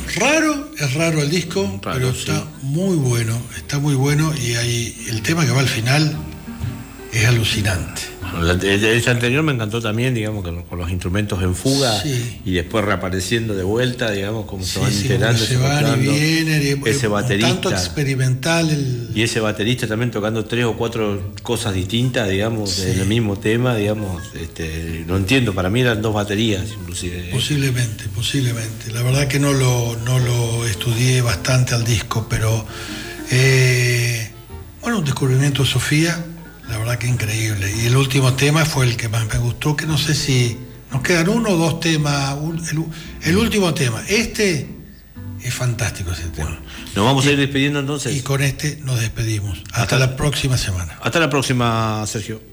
es raro el disco, Raro, pero sí. está muy bueno y ahí el tema que va al final es alucinante. Ese anterior me encantó también, digamos, con los instrumentos en fuga, Sí. y después reapareciendo de vuelta, digamos, como se van Sí, integrando, se van y mezclando. vienen, Ese baterista. tanto experimental Y ese baterista también tocando 3 o 4 cosas distintas, digamos, en el mismo tema, digamos, no entiendo, para mí eran 2 baterías, inclusive. Posiblemente. La verdad que no lo estudié bastante al disco, pero un descubrimiento de Sofía, la verdad que increíble. Y el último tema fue el que más me gustó, que no sé si nos quedan 1 o 2 temas. El último tema, es fantástico ese tema. Nos vamos a ir despidiendo entonces. Y con nos despedimos. Hasta la próxima semana. Hasta la próxima, Sergio.